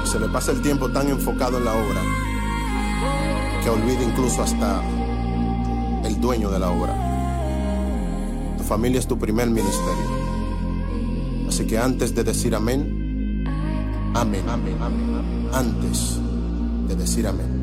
se le pasa el tiempo tan enfocado en la obra que olvida incluso hasta el dueño de la obra. Tu familia es tu primer ministerio. Así que antes de decir amén, amén, amén, amén, amén. Antes de decir amén.